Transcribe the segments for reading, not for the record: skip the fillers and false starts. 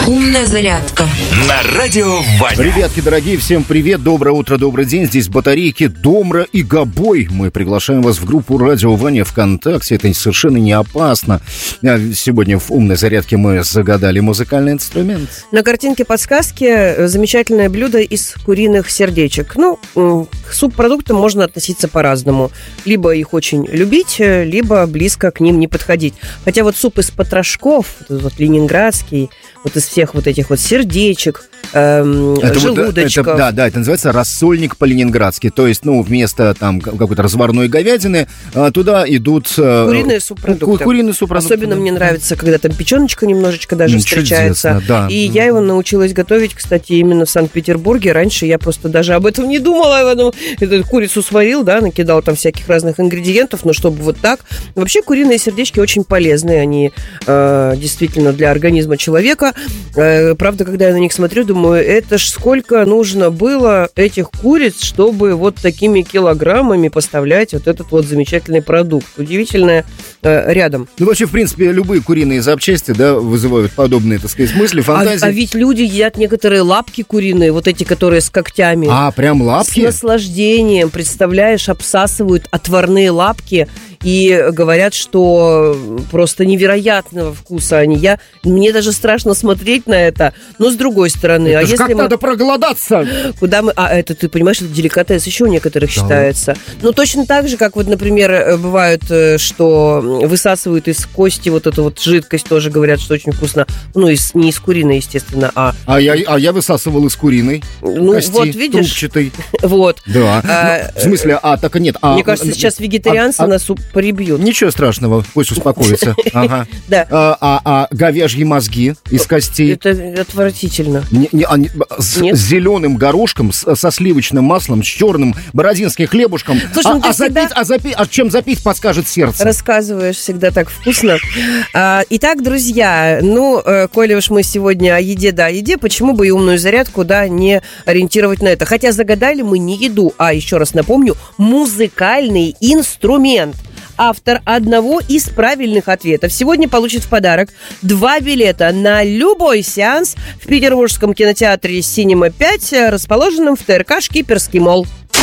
Умная зарядка на радио Ваня. Ребятки дорогие, всем привет, доброе утро, добрый день. Здесь батарейки Домра и Габой. Мы приглашаем вас в группу Радио Ваня ВКонтакте. Это совершенно не опасно. Сегодня в умной зарядке мы загадали музыкальный инструмент. На картинке подсказки замечательное блюдо из куриных сердечек. К субпродуктам можно относиться по-разному. Либо их очень любить, либо близко к ним не подходить. Хотя вот суп из потрошков, вот ленинградский, вот из всех вот этих вот сердечек, желудочков. Это называется рассольник по-ленинградски. То есть, вместо там какой-то разварной говядины туда идут куриные субпродукты. Особенно мне нравится, когда там печеночка немножечко даже встречается. Да. И я его научилась готовить, кстати, именно в Санкт-Петербурге. Раньше я просто даже об этом не думала. Эту курицу сварил, накидал там всяких разных ингредиентов, но чтобы вот так. Вообще куриные сердечки очень полезные. Они действительно для организма человека. Правда, когда я на них смотрю, думаю, это ж сколько нужно было этих куриц, чтобы вот такими килограммами поставлять вот этот вот замечательный продукт. Удивительное рядом. Вообще, в принципе, любые куриные запчасти, вызывают подобные, так сказать, мысли, фантазии. А ведь люди едят некоторые лапки куриные, вот эти, которые с когтями. Прям лапки? С наслаждением, представляешь, обсасывают отварные лапки и говорят, что просто невероятного вкуса они. Мне даже страшно смотреть на это, но с другой стороны... Это же как надо проголодаться! Куда мы... это, ты понимаешь, это деликатес еще у некоторых считается. Точно так же, как вот, например, бывает, что высасывают из кости вот эту вот жидкость, тоже говорят, что очень вкусно. Не из куриной, естественно, А я высасывал из куриной кости, вот видишь? трубчатой. Вот. Да. В смысле, так и нет. Мне кажется, сейчас вегетарианцы нас прибьют. Ничего страшного, пусть успокоится. Ага. Да. А говяжьи мозги из костей? Это отвратительно. С зеленым горошком, со сливочным маслом, с черным бородинским хлебушком. Слушай, чем запить, подскажет сердце. Рассказываешь всегда так вкусно. Итак, друзья, коли уж мы сегодня о еде, почему бы и умную зарядку, не ориентировать на это? Хотя загадали мы не еду, еще раз напомню, музыкальный инструмент. Автор одного из правильных ответов сегодня получит в подарок 2 билета на любой сеанс в Петербургском кинотеатре «Синема 5», расположенном в ТРК «Шкиперский молл».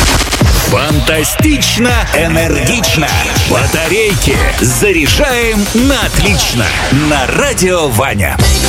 Фантастично, энергично. Батарейки заряжаем на отлично. На радио Ваня.